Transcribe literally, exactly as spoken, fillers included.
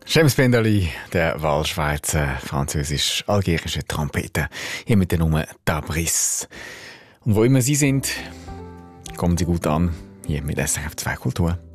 James Benderli, der Wahlschweizer französisch-algerische Trompete, hier mit der Nummer Tabriz. Und wo immer Sie sind, kommen Sie gut an, hier mit S R F zwei Kultur.